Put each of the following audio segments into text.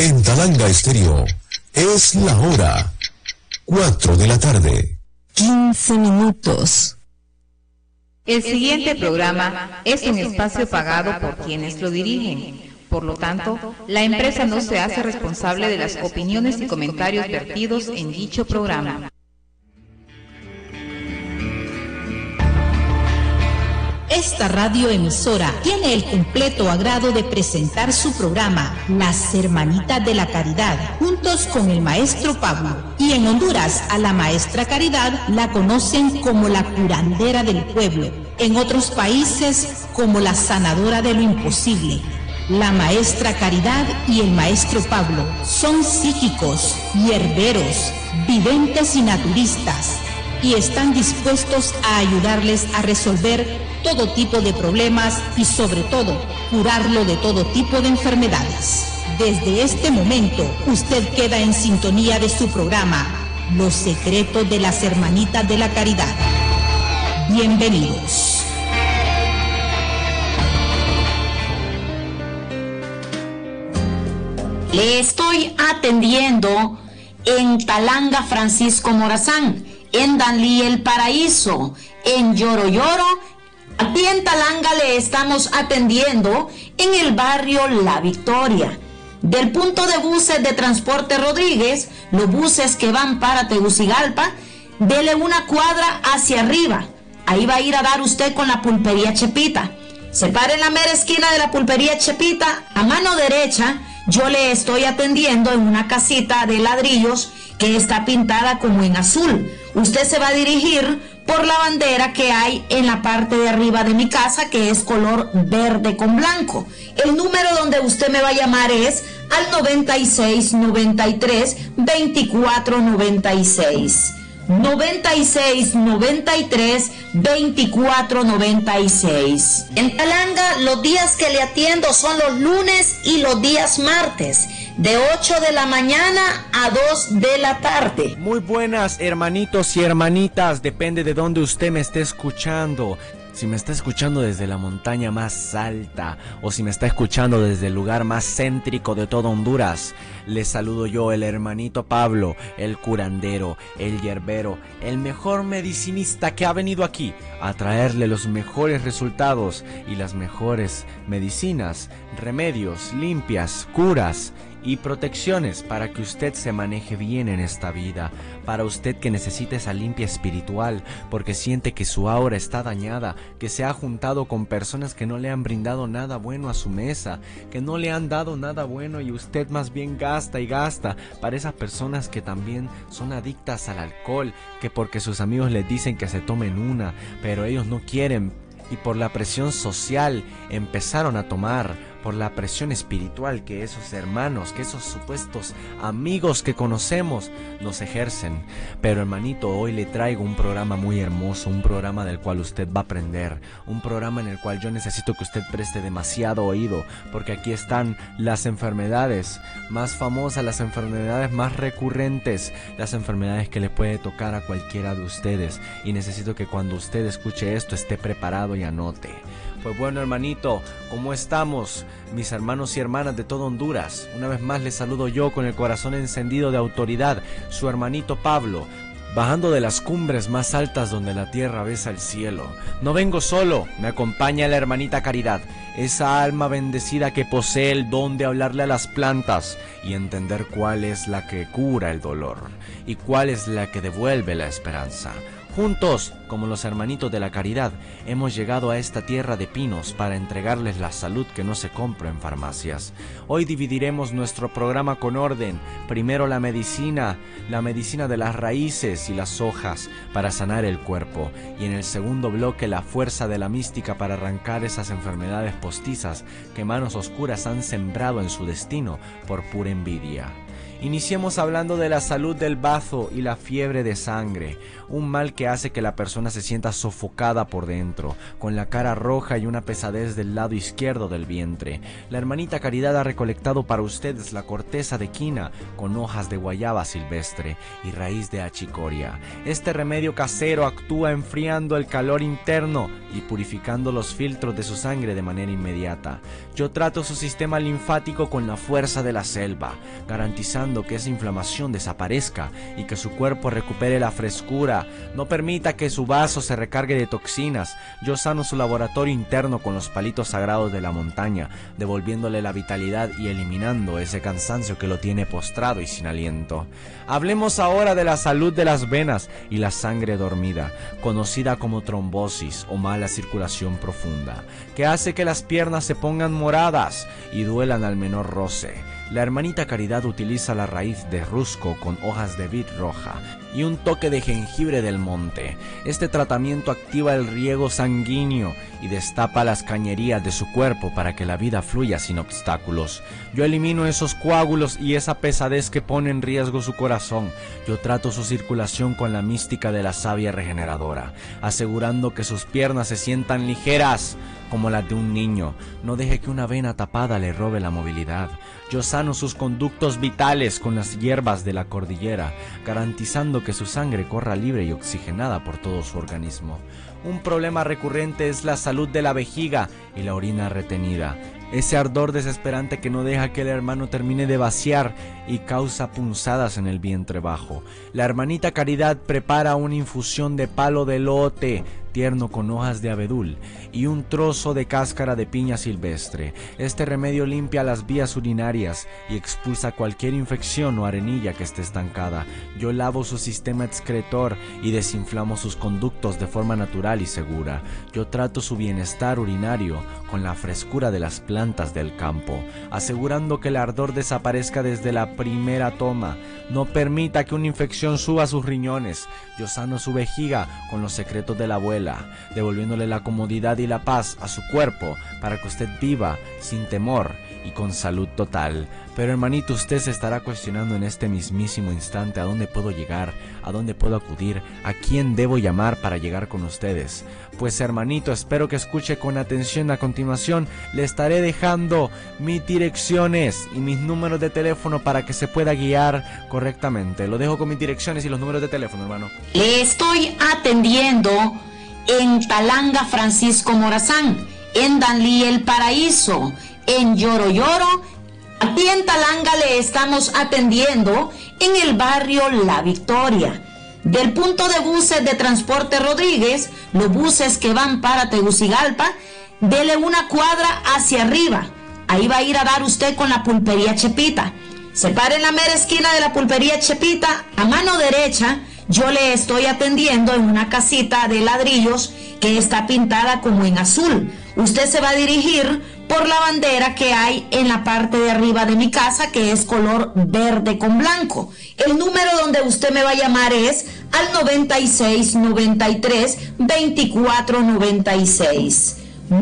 En Talanga Estéreo es la hora 4 de la tarde. 15 minutos. El siguiente programa es un espacio pagado por quienes lo dirigen. Por lo tanto, la empresa no se hace responsable de las opiniones y comentarios vertidos en dicho programa. Esta radioemisora tiene el completo agrado de presentar su programa Las Hermanitas de la Caridad, juntos con el maestro Pablo. Y en Honduras, a la maestra Caridad la conocen como la curandera del pueblo. En otros países, como la sanadora de lo imposible. La maestra Caridad y el maestro Pablo son psíquicos, hierberos, videntes y naturistas, y están dispuestos a ayudarles a resolver todo tipo de problemas y sobre todo curarlo de todo tipo de enfermedades. Desde este momento usted queda en sintonía de su programa Los Secretos de las Hermanitas de la Caridad. Bienvenidos. Le estoy atendiendo en Talanga Francisco Morazán, en Danlí El Paraíso, en Lloro Lloro. Aquí en Talanga le estamos atendiendo en el barrio La Victoria. Del punto de buses de Transporte Rodríguez, los buses que van para Tegucigalpa, dele una cuadra hacia arriba. Ahí va a ir a dar usted con la pulpería Chepita. Se para en la mera esquina de la pulpería Chepita, a mano derecha. Yo le estoy atendiendo en una casita de ladrillos que está pintada como en azul. Usted se va a dirigir por la bandera que hay en la parte de arriba de mi casa, que es color verde con blanco. El número donde usted me va a llamar es al 96 93 24 96. 96 93 24 96. En Talanga los días que le atiendo son los lunes y los días martes, de 8 de la mañana a 2 de la tarde. Muy buenas, hermanitos y hermanitas, depende de dónde usted me esté escuchando. Si me está escuchando desde la montaña más alta o si me está escuchando desde el lugar más céntrico de todo Honduras, les saludo yo, el hermanito Pablo, el curandero, el hierbero, el mejor medicinista que ha venido aquí a traerle los mejores resultados y las mejores medicinas, remedios, limpias, curas y protecciones para que usted se maneje bien en esta vida, para usted que necesita esa limpia espiritual porque siente que su aura está dañada, que se ha juntado con personas que no le han brindado nada bueno a su mesa, que no le han dado nada bueno y usted más bien gasta y gasta, para esas personas que también son adictas al alcohol, que porque sus amigos les dicen que se tomen una, pero ellos no quieren y por la presión social empezaron a tomar, por la presión espiritual que esos hermanos, que esos supuestos amigos que conocemos nos ejercen. Pero hermanito, hoy le traigo un programa muy hermoso, un programa del cual usted va a aprender, un programa en el cual yo necesito que usted preste demasiado oído, porque aquí están las enfermedades más famosas, las enfermedades más recurrentes, las enfermedades que le puede tocar a cualquiera de ustedes, y necesito que cuando usted escuche esto esté preparado y anote. Pues bueno, hermanito, ¿cómo estamos? Mis hermanos y hermanas de todo Honduras, una vez más les saludo yo con el corazón encendido de autoridad, su hermanito Pablo, bajando de las cumbres más altas donde la tierra besa el cielo. No vengo solo, me acompaña la hermanita Caridad, esa alma bendecida que posee el don de hablarle a las plantas y entender cuál es la que cura el dolor y cuál es la que devuelve la esperanza. Juntos, como los hermanitos de la caridad, hemos llegado a esta tierra de pinos para entregarles la salud que no se compra en farmacias. Hoy dividiremos nuestro programa con orden. Primero la medicina de las raíces y las hojas para sanar el cuerpo. Y en el segundo bloque la fuerza de la mística para arrancar esas enfermedades postizas que manos oscuras han sembrado en su destino por pura envidia. Iniciemos hablando de la salud del bazo y la fiebre de sangre, un mal que hace que la persona se sienta sofocada por dentro, con la cara roja y una pesadez del lado izquierdo del vientre. La hermanita Caridad ha recolectado para ustedes la corteza de quina con hojas de guayaba silvestre y raíz de achicoria. Este remedio casero actúa enfriando el calor interno y purificando los filtros de su sangre de manera inmediata. Yo trato su sistema linfático con la fuerza de la selva, garantizando que esa inflamación desaparezca y que su cuerpo recupere la frescura. No permita que su vaso se recargue de toxinas. Yo sano su laboratorio interno con los palitos sagrados de la montaña, devolviéndole la vitalidad y eliminando ese cansancio que lo tiene postrado y sin aliento. Hablemos ahora de la salud de las venas y la sangre dormida, conocida como trombosis o mala circulación profunda, que hace que las piernas se pongan moradas y duelan al menor roce. La hermanita Caridad utiliza la raíz de rusco con hojas de vid roja y un toque de jengibre del monte. Este tratamiento activa el riego sanguíneo y destapa las cañerías de su cuerpo para que la vida fluya sin obstáculos. Yo elimino esos coágulos y esa pesadez que pone en riesgo su corazón. Yo trato su circulación con la mística de la savia regeneradora, asegurando que sus piernas se sientan ligeras como las de un niño. No deje que una vena tapada le robe la movilidad. Yo sano sus conductos vitales con las hierbas de la cordillera, garantizando que su sangre corra libre y oxigenada por todo su organismo. Un problema recurrente es la salud de la vejiga y la orina retenida. Ese ardor desesperante que no deja que el hermano termine de vaciar y causa punzadas en el vientre bajo. La hermanita Caridad prepara una infusión de palo de elote tierno con hojas de abedul y un trozo de cáscara de piña silvestre. Este remedio limpia las vías urinarias y expulsa cualquier infección o arenilla que esté estancada. Yo lavo su sistema excretor y desinflamo sus conductos de forma natural y segura. Yo trato su bienestar urinario con la frescura de las plantas del campo, asegurando que el ardor desaparezca desde la primera toma. No permita que una infección suba a sus riñones. Yo sano su vejiga con los secretos de la abuela, devolviéndole la comodidad y la paz a su cuerpo para que usted viva sin temor y con salud total. Pero hermanito, usted se estará cuestionando en este mismísimo instante a dónde puedo llegar, a dónde puedo acudir, a quién debo llamar para llegar con ustedes. Pues hermanito, espero que escuche con atención. A continuación le estaré dejando mis direcciones y mis números de teléfono para que se pueda guiar correctamente. Lo dejo con mis direcciones y los números de teléfono, hermano. Le estoy atendiendo en Talanga Francisco Morazán, en Danlí El Paraíso, en Yoroyoro. Aquí en Talanga le estamos atendiendo en el barrio La Victoria. Del punto de buses de Transporte Rodríguez, los buses que van para Tegucigalpa, dele una cuadra hacia arriba. Ahí va a ir a dar usted con la pulpería Chepita. Se para en la mera esquina de la pulpería Chepita, a mano derecha. Yo le estoy atendiendo en una casita de ladrillos que está pintada como en azul. Usted se va a dirigir por la bandera que hay en la parte de arriba de mi casa, que es color verde con blanco. El número donde usted me va a llamar es al 96 93 24 96.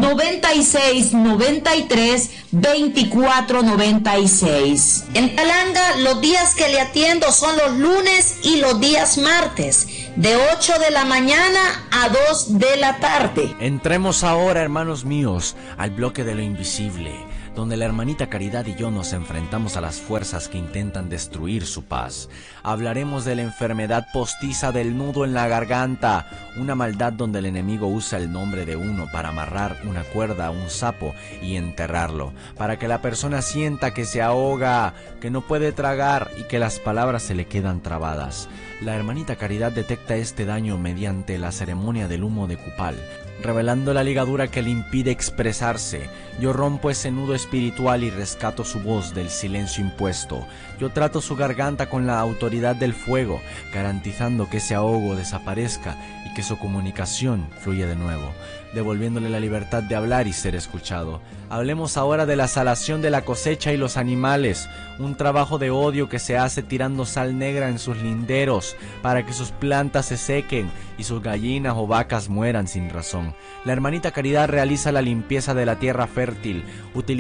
96 93 24 96. En Talanga los días que le atiendo son los lunes y los días martes, de 8 de la mañana a 2 de la tarde. Entremos ahora, hermanos míos, al bloque de lo invisible, donde la hermanita Caridad y yo nos enfrentamos a las fuerzas que intentan destruir su paz. Hablaremos de la enfermedad postiza del nudo en la garganta, una maldad donde el enemigo usa el nombre de uno para amarrar una cuerda a un sapo y enterrarlo, para que la persona sienta que se ahoga, que no puede tragar y que las palabras se le quedan trabadas. La hermanita Caridad detecta este daño mediante la ceremonia del humo de Cupal, revelando la ligadura que le impide expresarse. Yo rompo ese nudo espiritual y rescato su voz del silencio impuesto. Yo trato su garganta con la autoridad del fuego, garantizando que ese ahogo desaparezca y que su comunicación fluya de nuevo, devolviéndole la libertad de hablar y ser escuchado. Hablemos ahora de la salación de la cosecha y los animales, un trabajo de odio que se hace tirando sal negra en sus linderos para que sus plantas se sequen y sus gallinas o vacas mueran sin razón. La hermanita Caridad realiza la limpieza de la tierra fértil, utilizando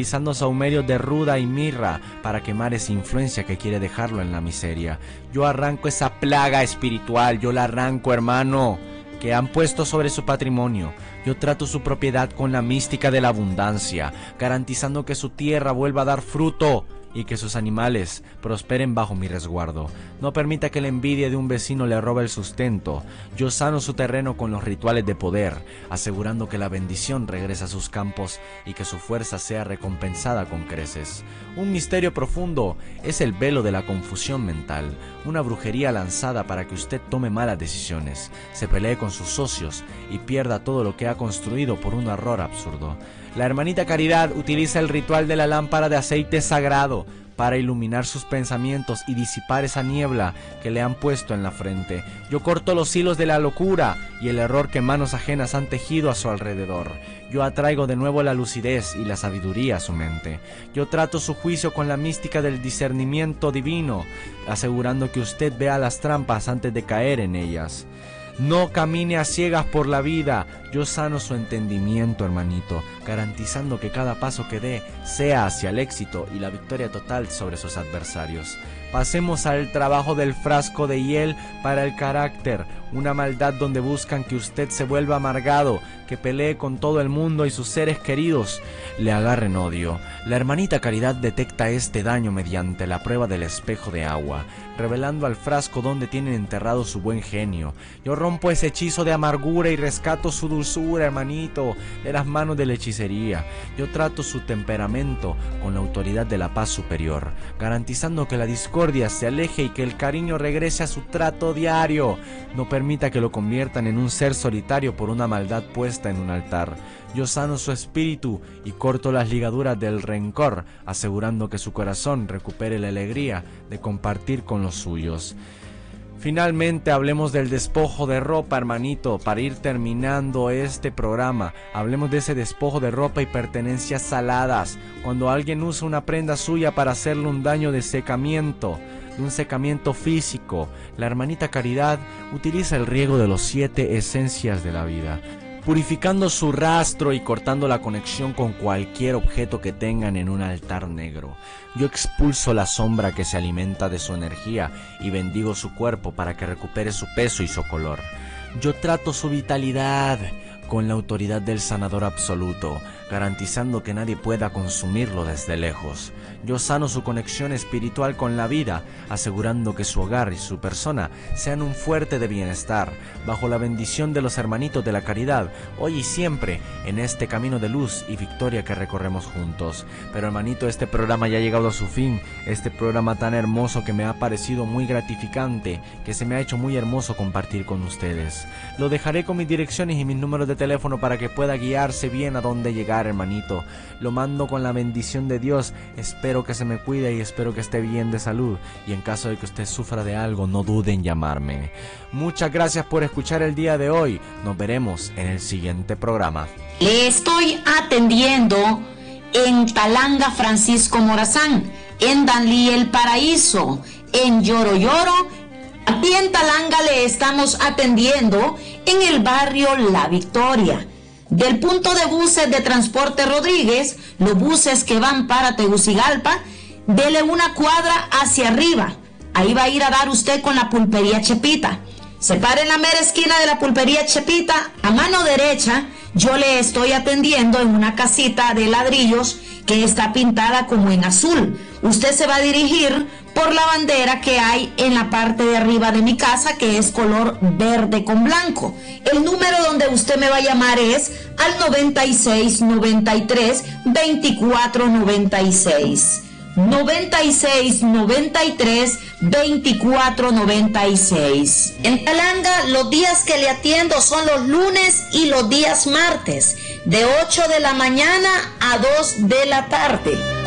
utilizando sahumerios de ruda y mirra para quemar esa influencia que quiere dejarlo en la miseria. Yo arranco esa plaga espiritual, yo la arranco, hermano, que han puesto sobre su patrimonio. Yo trato su propiedad con la mística de la abundancia, garantizando que su tierra vuelva a dar fruto y que sus animales prosperen bajo mi resguardo. No permita que la envidia de un vecino le robe el sustento. Yo sano su terreno con los rituales de poder, asegurando que la bendición regrese a sus campos y que su fuerza sea recompensada con creces. Un misterio profundo es el velo de la confusión mental, una brujería lanzada para que usted tome malas decisiones, se pelee con sus socios y pierda todo lo que ha construido por un error absurdo. La hermanita Caridad utiliza el ritual de la lámpara de aceite sagrado para iluminar sus pensamientos y disipar esa niebla que le han puesto en la frente. Yo corto los hilos de la locura y el error que manos ajenas han tejido a su alrededor. Yo atraigo de nuevo la lucidez y la sabiduría a su mente. Yo trato su juicio con la mística del discernimiento divino, asegurando que usted vea las trampas antes de caer en ellas. No camine a ciegas por la vida. Yo sano su entendimiento, hermanito, garantizando que cada paso que dé sea hacia el éxito y la victoria total sobre sus adversarios. Pasemos al trabajo del frasco de hiel para el carácter, una maldad donde buscan que usted se vuelva amargado, que pelee con todo el mundo y sus seres queridos le agarren odio. La hermanita Caridad detecta este daño mediante la prueba del espejo de agua, revelando al frasco donde tienen enterrado su buen genio. Yo rompo ese hechizo de amargura y rescato su dulzura, hermanito, de las manos de la hechicería. Yo trato su temperamento con la autoridad de la paz superior, garantizando que la discordia se aleje y que el cariño regrese a su trato diario. No permita que lo conviertan en un ser solitario por una maldad puesta en un altar. Yo sano su espíritu y corto las ligaduras del rencor, asegurando que su corazón recupere la alegría de compartir con los suyos. Finalmente hablemos del despojo de ropa, hermanito, para ir terminando este programa. Hablemos de ese despojo de ropa y pertenencias saladas. Cuando alguien usa una prenda suya para hacerle un daño de secamiento, de un secamiento físico, la hermanita Caridad utiliza el riego de los 7 esencias de la vida, purificando su rastro y cortando la conexión con cualquier objeto que tengan en un altar negro. Yo expulso la sombra que se alimenta de su energía y bendigo su cuerpo para que recupere su peso y su color. Yo trato su vitalidad con la autoridad del sanador absoluto, garantizando que nadie pueda consumirlo desde lejos. Yo sano su conexión espiritual con la vida, asegurando que su hogar y su persona sean un fuerte de bienestar, bajo la bendición de los hermanitos de la caridad, hoy y siempre, en este camino de luz y victoria que recorremos juntos. Pero hermanito, este programa ya ha llegado a su fin, este programa tan hermoso que me ha parecido muy gratificante, que se me ha hecho muy hermoso compartir con ustedes. Lo dejaré con mis direcciones y mis números de teléfono para que pueda guiarse bien a dónde llegar, hermanito. Lo mando con la bendición de Dios. Espero que se me cuide y espero que esté bien de salud, y en caso de que usted sufra de algo, no dude en llamarme. Muchas gracias por escuchar el día de hoy. Nos veremos en el siguiente programa. Le estoy atendiendo en Talanga Francisco Morazán, en Danlí El Paraíso, en Lloro Lloro. Aquí en Talanga le estamos atendiendo en el barrio La Victoria. Del punto de buses de Transporte Rodríguez, los buses que van para Tegucigalpa, dele una cuadra hacia arriba. Ahí va a ir a dar usted con la pulpería Chepita. Se para en la mera esquina de la pulpería Chepita, a mano derecha, yo le estoy atendiendo en una casita de ladrillos que está pintada como en azul. Usted se va a dirigir por la bandera que hay en la parte de arriba de mi casa, que es color verde con blanco. El número donde usted me va a llamar es al 96 93 24 96. 96 93 24 96. En Talanga los días que le atiendo son los lunes y los días martes, de 8 de la mañana a 2 de la tarde.